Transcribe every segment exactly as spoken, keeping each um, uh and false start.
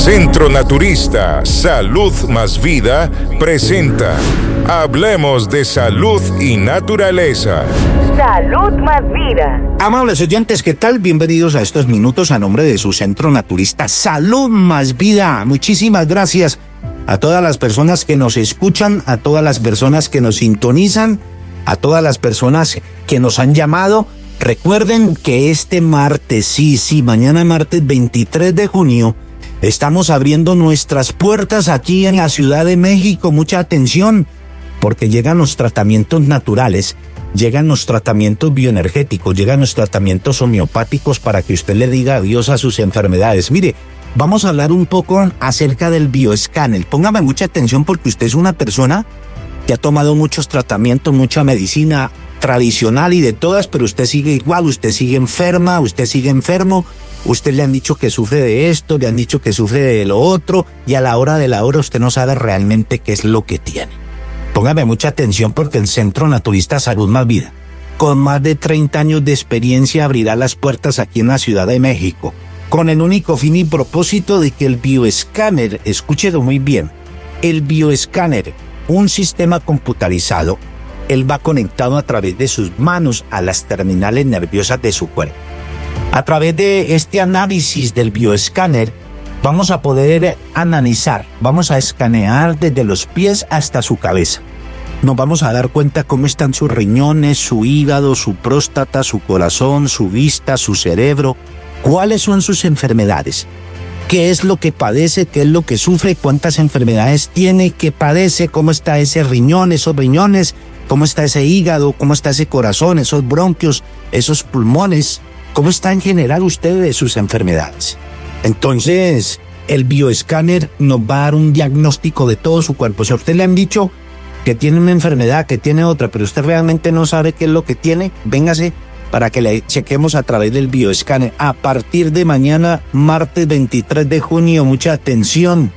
Centro Naturista Salud Más Vida presenta Hablemos de Salud y Naturaleza. Salud Más Vida. Amables oyentes, ¿qué tal? Bienvenidos a estos minutos a nombre de su Centro Naturista Salud Más Vida. Muchísimas gracias a todas las personas que nos escuchan, a todas las personas que nos sintonizan, a todas las personas que nos han llamado. Recuerden que este martes, sí, sí, mañana martes veintitrés de junio, estamos abriendo nuestras puertas aquí en la Ciudad de México. Mucha atención, porque llegan los tratamientos naturales, llegan los tratamientos bioenergéticos, llegan los tratamientos homeopáticos para que usted le diga adiós a sus enfermedades. Mire, vamos a hablar un poco acerca del bioescáner. Póngame mucha atención porque usted es una persona que ha tomado muchos tratamientos, mucha medicina tradicional y de todas, pero usted sigue igual, usted sigue enferma, usted sigue enfermo. Usted le han dicho que sufre de esto, le han dicho que sufre de lo otro, y a la hora de la hora usted no sabe realmente qué es lo que tiene. Póngame mucha atención porque el Centro Naturista Salud Más Vida, con más de treinta años de experiencia, abrirá las puertas aquí en la Ciudad de México, con el único fin y propósito de que el bioescáner, escúchelo muy bien, el bioescáner, un sistema computarizado, él va conectado a través de sus manos a las terminales nerviosas de su cuerpo. A través de este análisis del bioescáner, vamos a poder analizar, vamos a escanear desde los pies hasta su cabeza. Nos vamos a dar cuenta cómo están sus riñones, su hígado, su próstata, su corazón, su vista, su cerebro, cuáles son sus enfermedades, qué es lo que padece, qué es lo que sufre, cuántas enfermedades tiene, qué padece, cómo está ese riñón, esos riñones, cómo está ese hígado, cómo está ese corazón, esos bronquios, esos pulmones, cómo está en general usted de sus enfermedades. Entonces, el bioescáner nos va a dar un diagnóstico de todo su cuerpo. Si a usted le han dicho que tiene una enfermedad, que tiene otra, pero usted realmente no sabe qué es lo que tiene, véngase para que le chequemos a través del bioescáner. A partir de mañana, martes veintitrés de junio, mucha atención,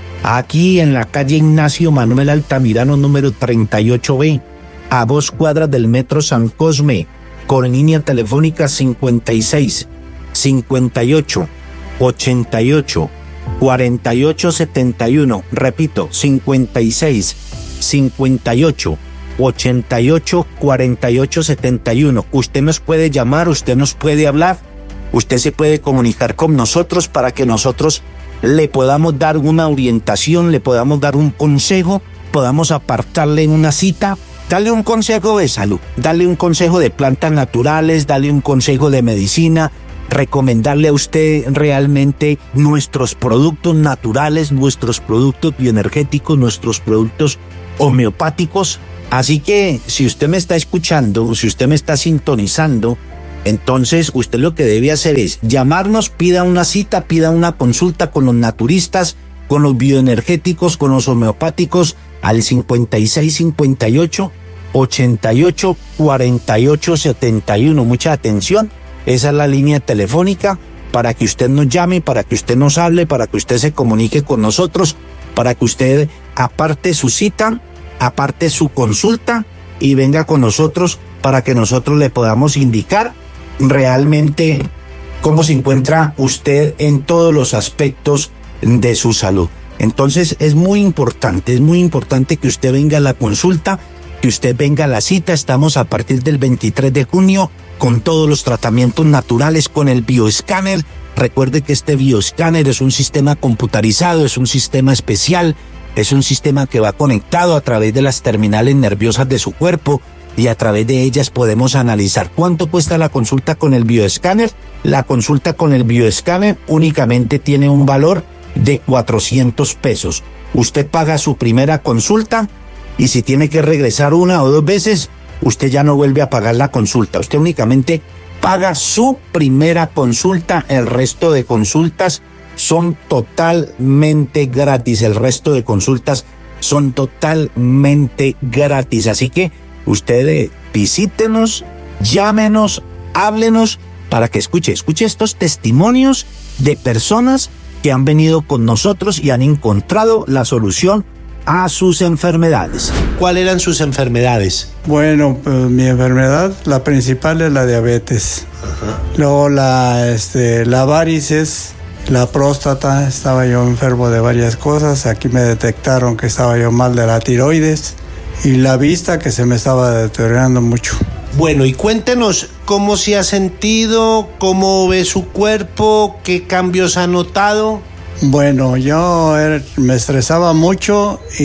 aquí en la calle Ignacio Manuel Altamirano, número treinta y ocho B, a dos cuadras del Metro San Cosme, con línea telefónica cincuenta y seis, cincuenta y ocho, ochenta y ocho, cuarenta y ocho setenta y uno. Repito, cincuenta y seis, cincuenta y ocho, ochenta y ocho, cuarenta y ocho setenta y uno. Usted nos puede llamar, usted nos puede hablar, usted se puede comunicar con nosotros para que nosotros le podamos dar una orientación, le podamos dar un consejo, podamos apartarle una cita. Dale un consejo de salud, dale un consejo de plantas naturales, dale un consejo de medicina, recomendarle a usted realmente nuestros productos naturales, nuestros productos bioenergéticos, nuestros productos homeopáticos. Así que si usted me está escuchando, si usted me está sintonizando, entonces usted lo que debe hacer es llamarnos, pida una cita, pida una consulta con los naturistas, con los bioenergéticos, con los homeopáticos, al cincuenta y seis, cincuenta y ocho, ochenta y ocho, cuarenta y ocho setenta y uno. Mucha atención, esa es la línea telefónica para que usted nos llame, para que usted nos hable, para que usted se comunique con nosotros, para que usted aparte su cita, aparte su consulta y venga con nosotros para que nosotros le podamos indicar realmente cómo se encuentra usted en todos los aspectos de su salud. Entonces es muy importante, es muy importante que usted venga a la consulta, que usted venga a la cita. Estamos a partir del veintitrés de junio con todos los tratamientos naturales, con el bioescáner. Recuerde que este bioescáner es un sistema computarizado, es un sistema especial, es un sistema que va conectado a través de las terminales nerviosas de su cuerpo y a través de ellas podemos analizar cuánto cuesta la consulta con el bioescáner. La consulta con el bioescáner únicamente tiene un valor de cuatrocientos pesos. Usted paga su primera consulta y si tiene que regresar una o dos veces, usted ya no vuelve a pagar la consulta. Usted únicamente paga su primera consulta. El resto de consultas son totalmente gratis. El resto de consultas son totalmente gratis. Así que usted visítenos, llámenos, háblenos para que escuche, escuche estos testimonios de personas que han venido con nosotros y han encontrado la solución a sus enfermedades. ¿Cuáles eran sus enfermedades? Bueno, pues mi enfermedad, la principal es la diabetes. Ajá. Luego la, este, la varices, la próstata, estaba yo enfermo de varias cosas. Aquí me detectaron que estaba yo mal de la tiroides y la vista que se me estaba deteriorando mucho. Bueno, y cuéntenos cómo se ha sentido, cómo ve su cuerpo, qué cambios ha notado. Bueno, yo er, me estresaba mucho y,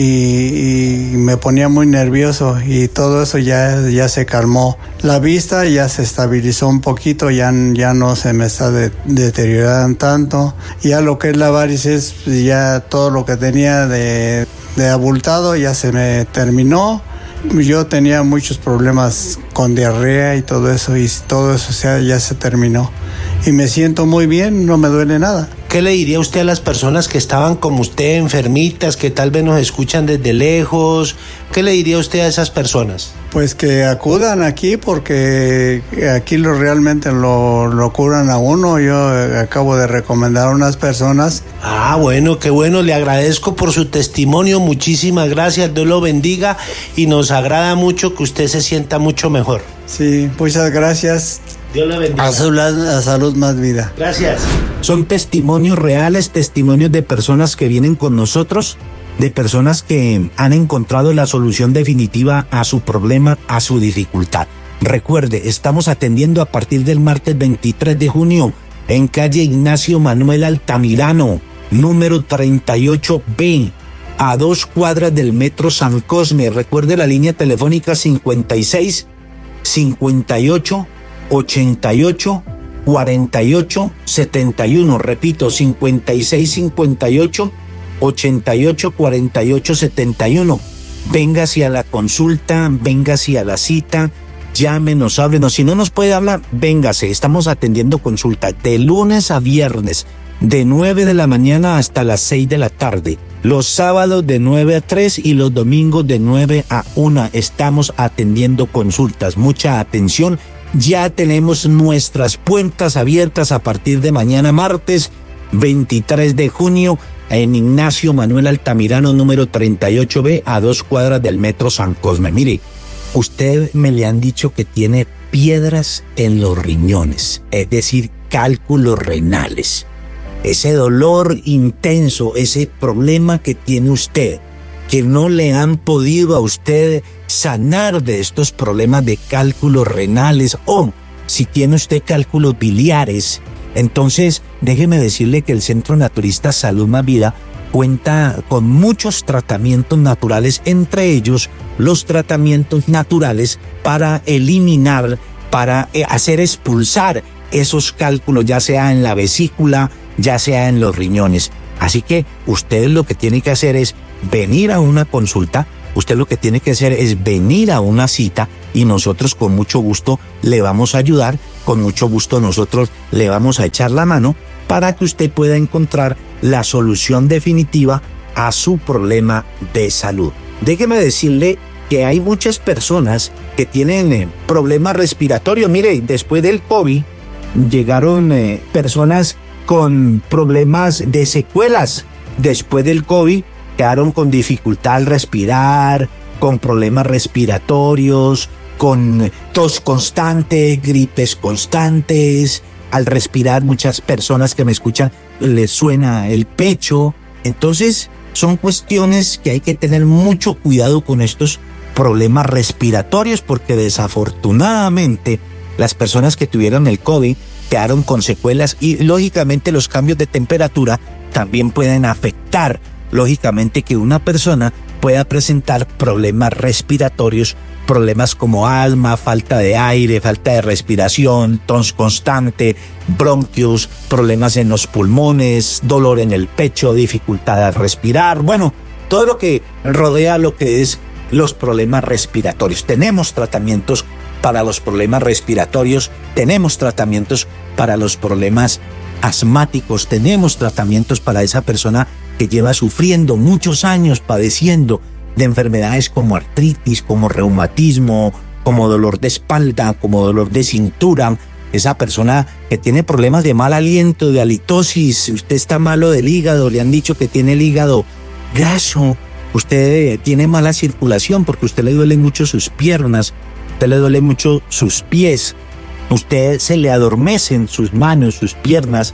y me ponía muy nervioso y todo eso ya, ya se calmó. La vista ya se estabilizó un poquito, ya, ya no se me está de, deteriorando tanto. Ya lo que es la varices, ya todo lo que tenía de, de abultado ya se me terminó. Yo tenía muchos problemas con diarrea y todo eso, y todo eso ya, ya se terminó. Y me siento muy bien, no me duele nada. ¿Qué le diría usted a las personas que estaban como usted, enfermitas, que tal vez nos escuchan desde lejos? ¿Qué le diría usted a esas personas? Pues que acudan aquí, porque aquí lo realmente lo, lo curan a uno. Yo acabo de recomendar a unas personas. Ah, bueno, qué bueno, le agradezco por su testimonio, muchísimas gracias, Dios lo bendiga y nos agrada mucho que usted se sienta mucho mejor. Sí, muchas gracias. Dios le bendiga. A salud, a salud más vida. Gracias. Son testimonios reales, testimonios de personas que vienen con nosotros, de personas que han encontrado la solución definitiva a su problema, a su dificultad. Recuerde, estamos atendiendo a partir del martes veintitrés de junio en calle Ignacio Manuel Altamirano, número treinta y ocho B, a dos cuadras del Metro San Cosme. Recuerde la línea telefónica cincuenta y seis, cincuenta y ocho, ochenta y ocho, cuarenta y ocho, setenta y uno. Repito, cincuenta y seis, cincuenta y ocho, ochenta y ocho, cuarenta y ocho, setenta y uno. Véngase a la consulta, véngase a la cita, llámenos, háblenos. Si no nos puede hablar, véngase. Estamos atendiendo consulta de lunes a viernes, de nueve de la mañana hasta las seis de la tarde. Los sábados de nueve a tres y los domingos de nueve a una. Estamos atendiendo consultas. Mucha atención. Ya tenemos nuestras puertas abiertas a partir de mañana martes veintitrés de junio en Ignacio Manuel Altamirano número treinta y ocho B a dos cuadras del Metro San Cosme. Mire, usted me le han dicho que tiene piedras en los riñones, es decir, cálculos renales. Ese dolor intenso, ese problema que tiene usted, que no le han podido a usted sanar de estos problemas de cálculos renales, o si tiene usted cálculos biliares, entonces déjeme decirle que el Centro Naturista Salud Más Vida cuenta con muchos tratamientos naturales, entre ellos los tratamientos naturales para eliminar, para hacer expulsar esos cálculos, ya sea en la vesícula, ya sea en los riñones. Así que usted lo que tiene que hacer es venir a una consulta, usted lo que tiene que hacer es venir a una cita y nosotros con mucho gusto le vamos a ayudar, con mucho gusto nosotros le vamos a echar la mano para que usted pueda encontrar la solución definitiva a su problema de salud. Déjeme decirle que hay muchas personas que tienen eh, problemas respiratorios. Mire, después del COVID llegaron eh, personas con problemas de secuelas. Después del COVID quedaron con dificultad al respirar, con problemas respiratorios, con tos constante, gripes constantes. Al respirar, muchas personas que me escuchan les suena el pecho. Entonces, son cuestiones que hay que tener mucho cuidado con estos problemas respiratorios, porque desafortunadamente las personas que tuvieron el COVID quedaron con secuelas y lógicamente los cambios de temperatura también pueden afectar, lógicamente, que una persona pueda presentar problemas respiratorios, problemas como asma, falta de aire, falta de respiración, tos constante, bronquios, problemas en los pulmones, dolor en el pecho, dificultad al respirar, bueno, todo lo que rodea lo que es los problemas respiratorios. Tenemos tratamientos para los problemas respiratorios, tenemos tratamientos para los problemas asmáticos, tenemos tratamientos para esa persona que lleva sufriendo muchos años padeciendo de enfermedades como artritis, como reumatismo, como dolor de espalda, como dolor de cintura, esa persona que tiene problemas de mal aliento, de halitosis, usted está malo del hígado, le han dicho que tiene el hígado graso, usted tiene mala circulación porque usted le duele mucho sus piernas, usted le duele mucho sus pies, usted se le adormecen sus manos, sus piernas,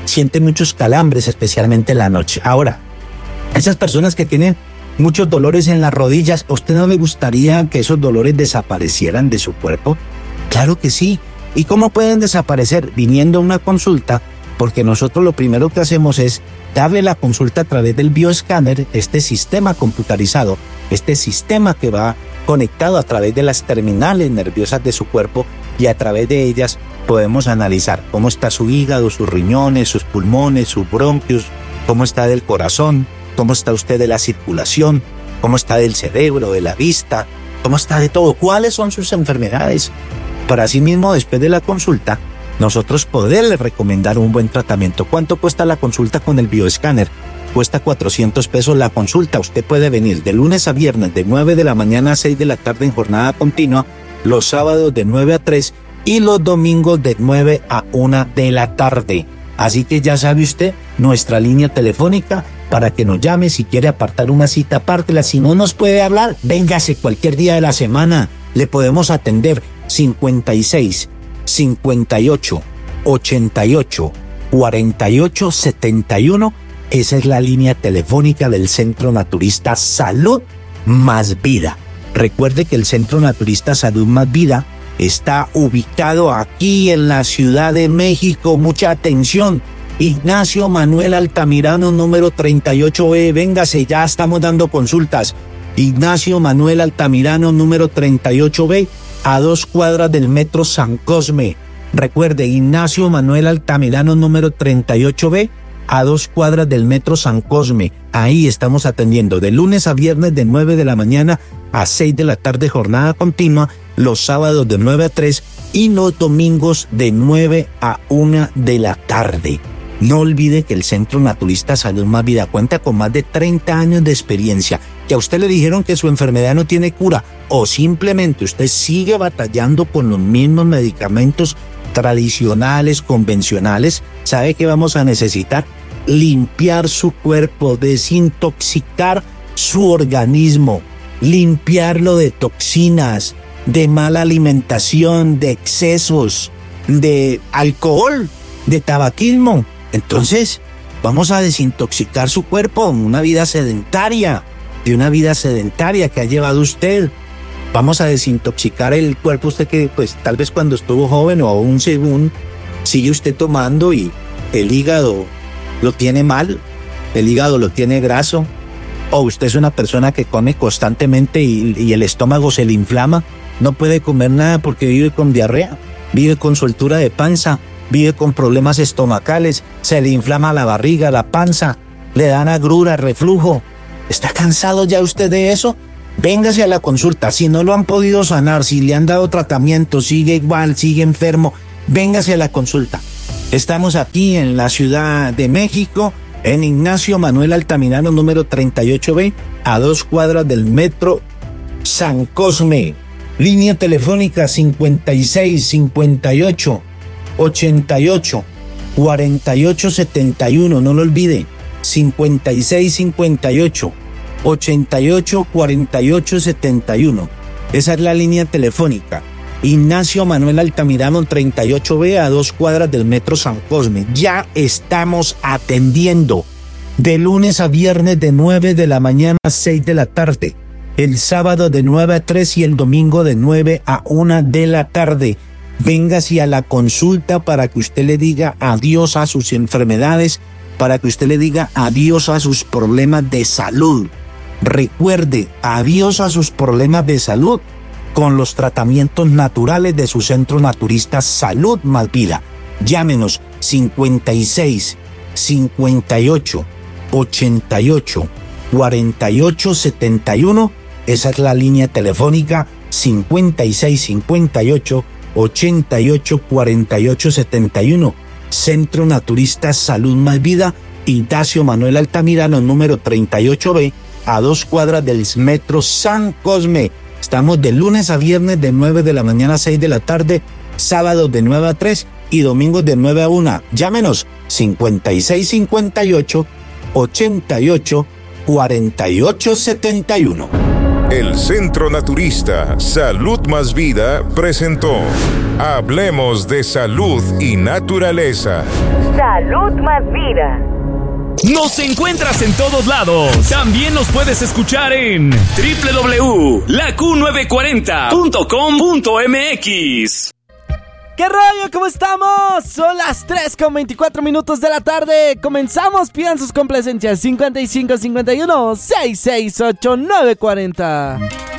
siente muchos calambres, especialmente en la noche. Ahora, esas personas que tienen muchos dolores en las rodillas, ¿a usted no le gustaría que esos dolores desaparecieran de su cuerpo? Claro que sí. ¿Y cómo pueden desaparecer? Viniendo a una consulta, porque nosotros lo primero que hacemos es darle la consulta a través del bioescáner, este sistema computarizado, este sistema que va conectado a través de las terminales nerviosas de su cuerpo, y a través de ellas podemos analizar cómo está su hígado, sus riñones, sus pulmones, sus bronquios, cómo está del corazón, cómo está usted de la circulación, cómo está del cerebro, de la vista, cómo está de todo, cuáles son sus enfermedades, para así mismo después de la consulta nosotros poderle recomendar un buen tratamiento. ¿Cuánto cuesta la consulta con el bioescáner? Cuesta cuatrocientos pesos la consulta. Usted puede venir de lunes a viernes de nueve de la mañana a seis de la tarde en jornada continua, los sábados de nueve a tres y los domingos de nueve a una de la tarde. Así que ya sabe usted, nuestra línea telefónica para que nos llame. Si quiere apartar una cita, apártela. Si no nos puede hablar, véngase cualquier día de la semana. Le podemos atender. cincuenta y seis, cincuenta y ocho, ochenta y ocho, cuarenta y ocho, setenta y uno. Esa es la línea telefónica del Centro Naturista Salud Más Vida. Recuerde que el Centro Naturista Salud Más Vida está ubicado aquí en la Ciudad de México. Mucha atención. Ignacio Manuel Altamirano, número treinta y ocho B. Véngase, ya estamos dando consultas. Ignacio Manuel Altamirano, número treinta y ocho B, a dos cuadras del Metro San Cosme. Recuerde, Ignacio Manuel Altamirano, número treinta y ocho B, a dos cuadras del Metro San Cosme. Ahí estamos atendiendo de lunes a viernes de nueve de la mañana a seis de la tarde, jornada continua, los sábados de nueve a tres y los domingos de nueve a una de la tarde. No olvide que el Centro Naturista Salud Más Vida cuenta con más de treinta años de experiencia. Que a usted le dijeron que su enfermedad no tiene cura, o simplemente usted sigue batallando con los mismos medicamentos tradicionales, convencionales, ¿sabe qué vamos a necesitar? Limpiar su cuerpo, desintoxicar su organismo, limpiarlo de toxinas, de mala alimentación, de excesos, de alcohol, de tabaquismo. Entonces, vamos a desintoxicar su cuerpo, una vida sedentaria, de una vida sedentaria que ha llevado usted. Vamos a desintoxicar el cuerpo, usted que pues tal vez cuando estuvo joven o aún según sigue usted tomando y el hígado lo tiene mal, el hígado lo tiene graso, o usted es una persona que come constantemente y, y el estómago se le inflama, no puede comer nada porque vive con diarrea, vive con soltura de panza, vive con problemas estomacales, se le inflama la barriga, la panza, le dan agrura, reflujo. ¿Está cansado ya usted de eso? Véngase a la consulta. Si no lo han podido sanar, si le han dado tratamiento, sigue igual, sigue enfermo, véngase a la consulta. Estamos aquí en la Ciudad de México, en Ignacio Manuel Altamirano, número treinta y ocho B, a dos cuadras del Metro San Cosme. Línea telefónica cincuenta y seis, cincuenta y ocho, ochenta y ocho, cuarenta y ocho, setenta y uno. No lo olvide. cincuenta y seis, cincuenta y ocho, ochenta y ocho, cuarenta y ocho, setenta y uno. Esa es la línea telefónica. Ignacio Manuel Altamirano, treinta y ocho B, a dos cuadras del Metro San Cosme. Ya estamos atendiendo de lunes a viernes de nueve de la mañana a seis de la tarde, el sábado de nueve a tres y el domingo de nueve a una de la tarde. Véngase a la consulta para que usted le diga adiós a sus enfermedades, para que usted le diga adiós a sus problemas de salud. Recuerde, adiós a sus problemas de salud con los tratamientos naturales de su Centro Naturista Salud Más Vida. Llámenos cincuenta y seis, cincuenta y ocho, ochenta y ocho, cuarenta y ocho, setenta y uno. Esa es la línea telefónica cincuenta y seis, cincuenta y ocho, ochenta y ocho, cuarenta y ocho, setenta y uno. Centro Naturista Salud Más Vida, Ignacio Manuel Altamirano, número treinta y ocho B, a dos cuadras del Metro San Cosme. Estamos de lunes a viernes de nueve de la mañana a seis de la tarde, sábados de nueve a tres y domingos de nueve a una. Llámenos cincuenta y seis, cincuenta y ocho, ochenta y ocho, cuarenta y ocho, setenta y uno. El Centro Naturista Salud Más Vida presentó Hablemos de Salud y Naturaleza. Salud Más Vida. Nos encuentras en todos lados. También nos puedes escuchar en doble u doble u doble u punto la Q novecientos cuarenta punto com punto m x. ¿Qué rollo? ¿Cómo estamos? Son las tres con veinticuatro minutos de la tarde. Comenzamos. Pidan sus complacencias. cincuenta y cinco cincuenta y uno sesenta y seis ochenta y nueve cuarenta.